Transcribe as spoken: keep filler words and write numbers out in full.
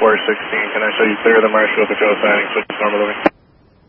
four sixteen. Can I show you clear of the Marshall Patrol signing? Switch to normal living.